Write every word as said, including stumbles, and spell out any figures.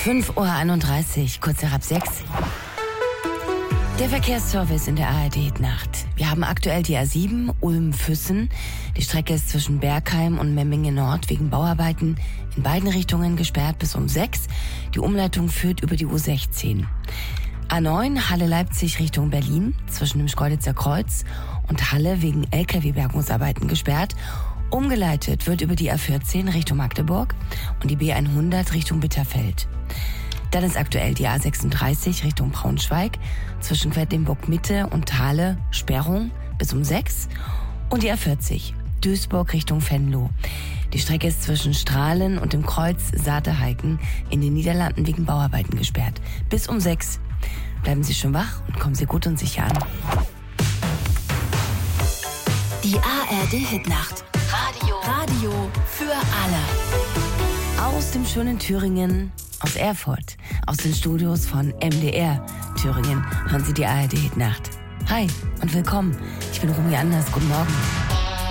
fünf Uhr einunddreißig, kurz nach halb sechs. Der Verkehrsservice in der A R D-Nacht. Wir haben aktuell die A sieben Ulm-Füssen. Die Strecke ist zwischen Bergheim und Memmingen Nord wegen Bauarbeiten in beiden Richtungen gesperrt bis um sechs. Die Umleitung führt über die U sechzehn. A neun Halle-Leipzig Richtung Berlin zwischen dem Schkeuditzer Kreuz und Halle wegen L K W-Bergungsarbeiten gesperrt. Umgeleitet wird über die A vierzehn Richtung Magdeburg und die B hundert Richtung Bitterfeld. Dann ist aktuell die A sechsunddreißig Richtung Braunschweig zwischen Quedlinburg Mitte und Thale Sperrung bis um sechs und die A vierzig Duisburg Richtung Venlo. Die Strecke ist zwischen Strahlen und dem Kreuz Saate-Heiken in den Niederlanden wegen Bauarbeiten gesperrt. Bis um sechs. Bleiben Sie schon wach und kommen Sie gut und sicher an. Die A R D-Hitnacht. Radio. Radio für alle. Aus dem schönen Thüringen, aus Erfurt, aus den Studios von M D R Thüringen hören Sie die A R D-Hitnacht. Hi und willkommen. Ich bin Romy Anders. Guten Morgen.